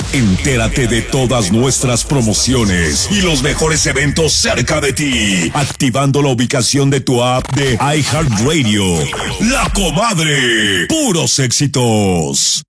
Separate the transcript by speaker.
Speaker 1: Entérate de todas nuestras promociones y los mejores eventos cerca de ti, activando la ubicación de tu app de iHeartRadio. La Comadre, puros éxitos.